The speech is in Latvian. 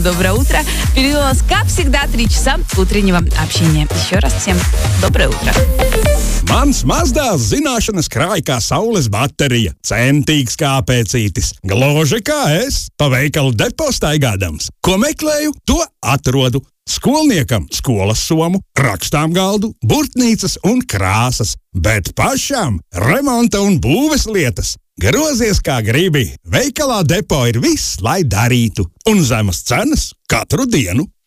Доброе утро. Впереди у нас, как всегда, 3 часа утреннего общения. Еще раз всем доброе утро. Mans mazdās zināšanas krāj kā saules baterija, centīgs kā pēcītis, gluži kā es, pa veikalu depo staigādams. Ko meklēju, to atrodu. Skolniekam skolas somu, rakstām galdu, burtnīcas un krāsas, bet pašām remonta un būves lietas. Grozies kā gribi, veikalā depo ir viss, lai darītu, un zemas cenas katru dienu.